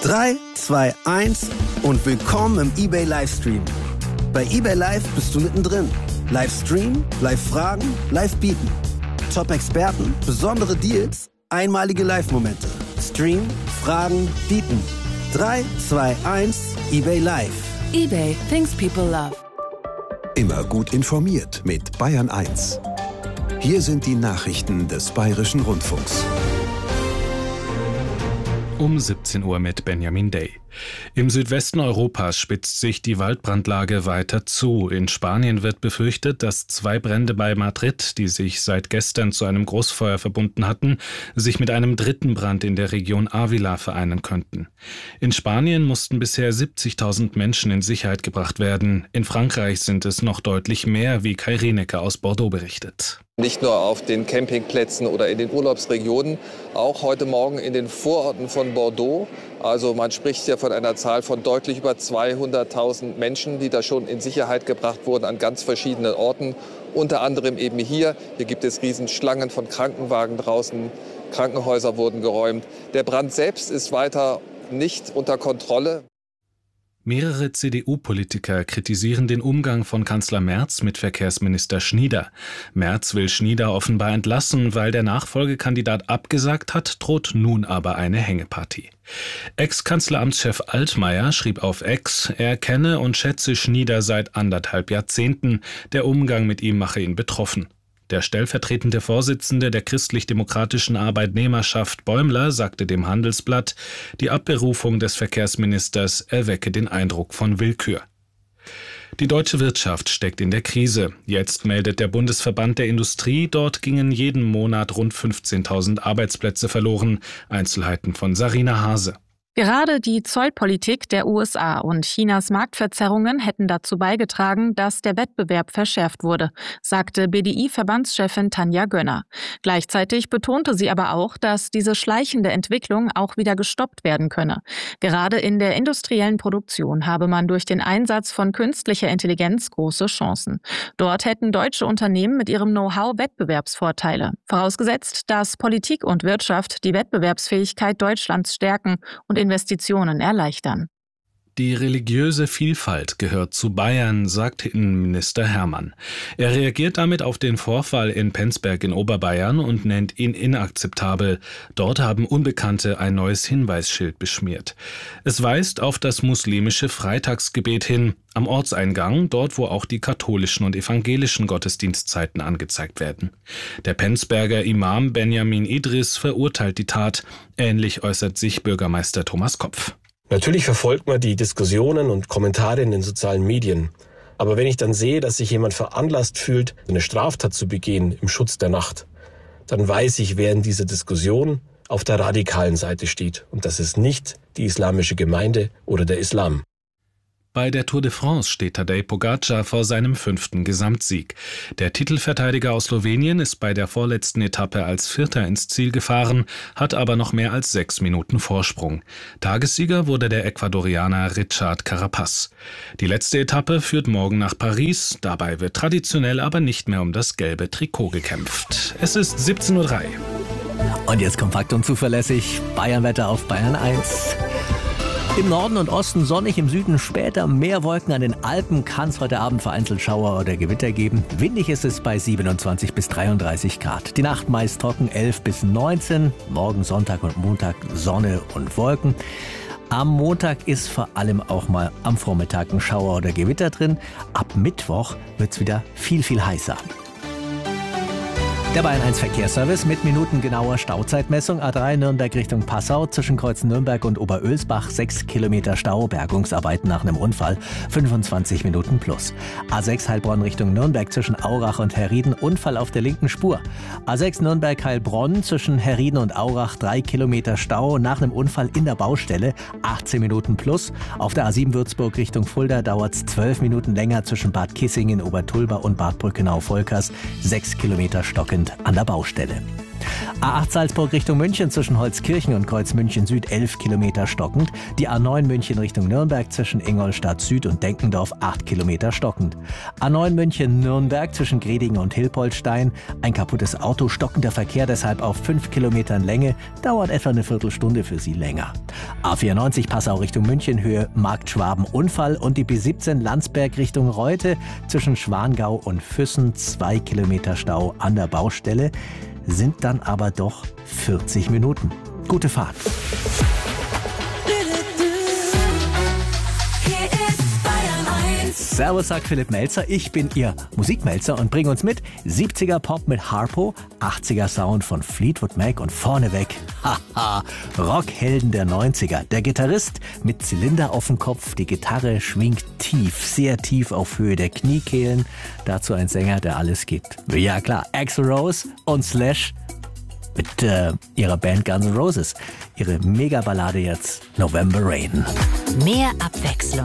3, 2, 1 und willkommen im eBay Livestream. Bei eBay Live bist du mittendrin. Livestream, Live-Fragen, Live-Bieten. Top-Experten, besondere Deals, einmalige Live-Momente. Stream, Fragen, Bieten. 3, 2, 1, eBay Live. eBay, things people love. Immer gut informiert mit Bayern 1. Hier sind die Nachrichten des Bayerischen Rundfunks. Um 17 Uhr mit Benjamin Day. Im Südwesten Europas spitzt sich die Waldbrandlage weiter zu. In Spanien wird befürchtet, dass 2 Brände bei Madrid, die sich seit gestern zu einem Großfeuer verbunden hatten, sich mit einem dritten Brand in der Region Ávila vereinen könnten. In Spanien mussten bisher 70.000 Menschen in Sicherheit gebracht werden. In Frankreich sind es noch deutlich mehr, wie Kai Rienecke aus Bordeaux berichtet. Nicht nur auf den Campingplätzen oder in den Urlaubsregionen, auch heute Morgen in den Vororten von Bordeaux. Also man spricht ja von einer Zahl von deutlich über 200.000 Menschen, die da schon in Sicherheit gebracht wurden an ganz verschiedenen Orten. Unter anderem eben hier. Hier gibt es Riesenschlangen von Krankenwagen draußen. Krankenhäuser wurden geräumt. Der Brand selbst ist weiter nicht unter Kontrolle. Mehrere CDU-Politiker kritisieren den Umgang von Kanzler Merz mit Verkehrsminister Schnieder. Merz will Schnieder offenbar entlassen, weil der Nachfolgekandidat abgesagt hat, droht nun aber eine Hängepartie. Ex-Kanzleramtschef Altmaier schrieb auf X, er kenne und schätze Schnieder seit 1,5 Jahrzehnten. Der Umgang mit ihm mache ihn betroffen. Der stellvertretende Vorsitzende der christlich-demokratischen Arbeitnehmerschaft Bäumler sagte dem Handelsblatt, die Abberufung des Verkehrsministers erwecke den Eindruck von Willkür. Die deutsche Wirtschaft steckt in der Krise. Jetzt meldet der Bundesverband der Industrie, dort gingen jeden Monat rund 15.000 Arbeitsplätze verloren. Einzelheiten von Sarina Hase. Gerade die Zollpolitik der USA und Chinas Marktverzerrungen hätten dazu beigetragen, dass der Wettbewerb verschärft wurde, sagte BDI-Verbandschefin Tanja Gönner. Gleichzeitig betonte sie aber auch, dass diese schleichende Entwicklung auch wieder gestoppt werden könne. Gerade in der industriellen Produktion habe man durch den Einsatz von künstlicher Intelligenz große Chancen. Dort hätten deutsche Unternehmen mit ihrem Know-how Wettbewerbsvorteile. Vorausgesetzt, dass Politik und Wirtschaft die Wettbewerbsfähigkeit Deutschlands stärken und Investitionen erleichtern. Die religiöse Vielfalt gehört zu Bayern, sagt Innenminister Hermann. Er reagiert damit auf den Vorfall in Penzberg in Oberbayern und nennt ihn inakzeptabel. Dort haben Unbekannte ein neues Hinweisschild beschmiert. Es weist auf das muslimische Freitagsgebet hin, am Ortseingang, dort wo auch die katholischen und evangelischen Gottesdienstzeiten angezeigt werden. Der Penzberger Imam Benjamin Idris verurteilt die Tat. Ähnlich äußert sich Bürgermeister Thomas Kopf. Natürlich verfolgt man die Diskussionen und Kommentare in den sozialen Medien. Aber wenn ich dann sehe, dass sich jemand veranlasst fühlt, eine Straftat zu begehen im Schutz der Nacht, dann weiß ich, wer in dieser Diskussion auf der radikalen Seite steht. Und das ist nicht die islamische Gemeinde oder der Islam. Bei der Tour de France steht Tadej Pogačar vor seinem 5. Gesamtsieg. Der Titelverteidiger aus Slowenien ist bei der vorletzten Etappe als Vierter ins Ziel gefahren, hat aber noch mehr als 6 Minuten Vorsprung. Tagessieger wurde der Ecuadorianer Richard Carapaz. Die letzte Etappe führt morgen nach Paris. Dabei wird traditionell aber nicht mehr um das gelbe Trikot gekämpft. Es ist 17:03 Uhr. Und jetzt kompakt und zuverlässig Bayernwetter auf Bayern 1. Im Norden und Osten sonnig, im Süden später mehr Wolken. An den Alpen kann es heute Abend vereinzelt Schauer oder Gewitter geben. Windig ist es bei 27 bis 33 Grad. Die Nacht meist trocken 11 bis 19. Morgen Sonntag und Montag Sonne und Wolken. Am Montag ist vor allem auch mal am Vormittag ein Schauer oder Gewitter drin. Ab Mittwoch wird es wieder viel, viel heißer. Der Bayern 1 Verkehrsservice mit minutengenauer Stauzeitmessung. A3 Nürnberg Richtung Passau zwischen Kreuz Nürnberg und Oberölsbach 6 Kilometer Stau, Bergungsarbeiten nach einem Unfall, 25 Minuten plus. A6 Heilbronn Richtung Nürnberg zwischen Aurach und Herrieden, Unfall auf der linken Spur. A6 Nürnberg Heilbronn zwischen Herrieden und Aurach 3 Kilometer Stau nach einem Unfall in der Baustelle, 18 Minuten plus. Auf der A7 Würzburg Richtung Fulda dauert es 12 Minuten länger zwischen Bad Kissingen, Obertulba und Bad Brückenau-Volkers, 6 Kilometer stockend an der Baustelle. A8 Salzburg Richtung München zwischen Holzkirchen und Kreuzmünchen Süd 11 Kilometer stockend. Die A9 München Richtung Nürnberg zwischen Ingolstadt Süd und Denkendorf 8 Kilometer stockend. A9 München Nürnberg zwischen Gredingen und Hilpoltstein. Ein kaputtes Auto, stockender Verkehr deshalb auf 5 Kilometern Länge. Dauert etwa eine Viertelstunde für Sie länger. A94 Passau Richtung München Höhe Marktschwaben Unfall und die B17 Landsberg Richtung Reute zwischen Schwangau und Füssen 2 Kilometer Stau an der Baustelle. Sind dann aber doch 40 Minuten. Gute Fahrt. Servus, sagt Philipp Melzer. Ich bin Ihr Musikmelzer und bringe uns mit 70er Pop mit Harpo, 80er Sound von Fleetwood Mac und vorneweg, haha, Rockhelden der 90er. Der Gitarrist mit Zylinder auf dem Kopf, die Gitarre schwingt tief, sehr tief auf Höhe der Kniekehlen. Dazu ein Sänger, der alles gibt. Ja klar, Axl Rose und Slash mit ihrer Band Guns N' Roses. Ihre Megaballade jetzt, November Rain. Mehr Abwechslung